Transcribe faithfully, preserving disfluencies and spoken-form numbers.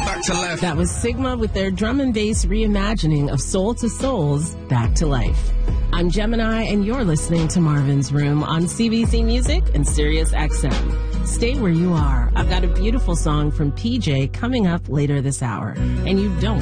Back to Life. That was Sigma with their drum and bass reimagining of Soul to Soul's Back to Life. I'm Gemini, and you're listening to Marvin's Room on C B C Music and Sirius X M. Stay where you are. I've got a beautiful song from P J coming up later this hour, and you don't